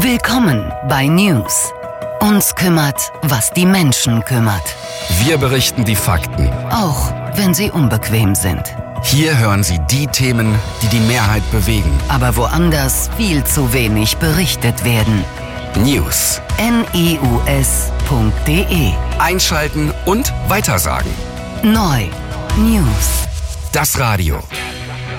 Willkommen bei News. Uns kümmert, was die Menschen kümmert. Wir berichten die Fakten, auch wenn sie unbequem sind. Hier hören Sie die Themen, die die Mehrheit bewegen. Aber woanders viel zu wenig berichtet werden. News. news.de. Einschalten und weitersagen. Neu. News. Das Radio.